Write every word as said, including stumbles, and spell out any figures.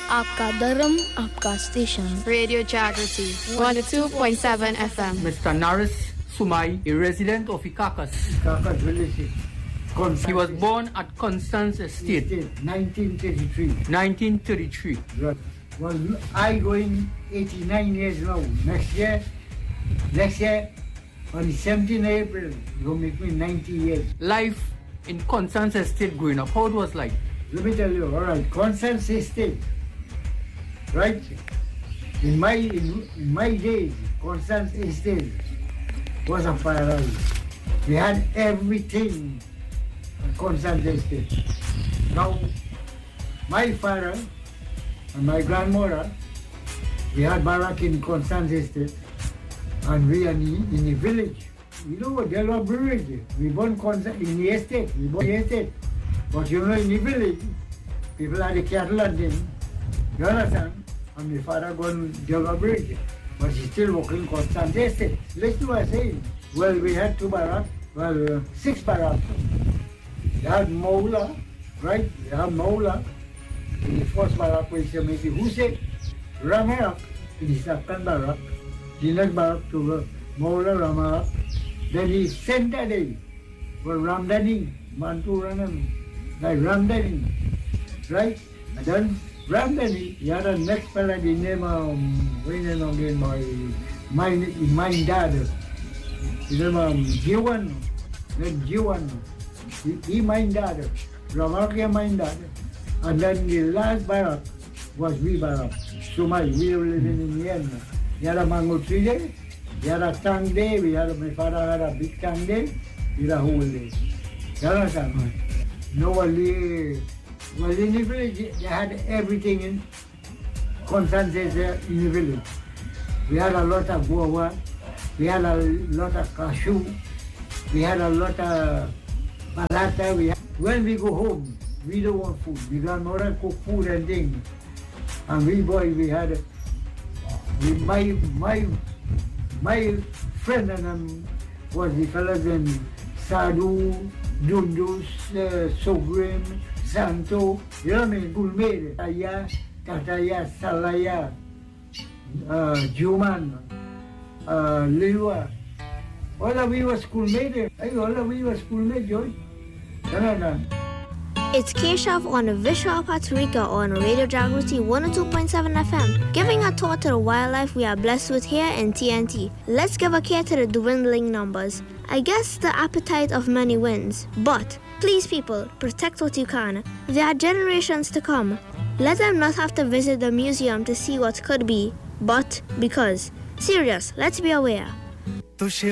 आपका धर्म आपका station Radio Jagrati one oh two point seven F M. Mister Naris Sumai, a resident of Ikakas. Ikakas village. He was born at Constance Estate. nineteen thirty-three. nineteen thirty-three. Right. Well, I going eighty-nine years now. Next year, next year, on the seventeenth of April, will make me ninety years. Life in Constance Estate growing up, how it was like? Let me tell you, all right, Constance Estate, right? In my in, in my days, Constance Estate was a paradise. We had everything at Constance Estate. Now, my father and my grandmother, we had barrack in Constance Estate, and we are in, in the village. You know what, Delaware Brewery, we born Constance in the estate, we born the estate. But you know, in the village, people had the cattle hunting, you understand? And my father gone Delaware Bridge, but he's still working Constance Estate. Listen to what I'm saying. Well, we had two barracks, well, uh, six barracks. They had Mola, right? They had Mola. In the first barrack, we say, maybe who said? Ramarak, in the second barrack. The next barrack to uh, Mola, Ramarak. Then the center day, was Ramdani, Mantu Ranam. Like Ramdani, right? And then Ramdani, he had a next fella, the name of, um, wait a minute again, my, my, my dad. His name um, Jiwan, then Jiwan. He, he my dad, Ramakia my dad. And then the last barrack was we barrack. So my, we were living in the end. We had a mango tree day, we had a tank day, we had a, my father had a big tank day, we had a whole day. You understand? No, well, the, well, in the village, they had everything in Constance in the village. We had a lot of guava, we had a lot of cashew, we had a lot of balata. We had, when we go home, we don't want food. We grandmother cook food and things. And we boy, we had, we, my, my, my friend and um, was the fellas in Sadu, Dundus, uh, Sogrim, Santo, you know what I mean? Gulmere, Taya, Kataya, Salaya, uh, Juman, uh, Liwa. All of we were schoolmates. All of we were schoolmates, Joy. It's Keshav on Vishwa Patrika on Radio Jagrati one oh two point seven F M, giving a thought to the wildlife we are blessed with here in T N T. Let's give a care to the dwindling numbers. I guess the appetite of many wins, but please people, protect what you can. There are generations to come. Let them not have to visit the museum to see what could be, but because. Serious, let's be aware.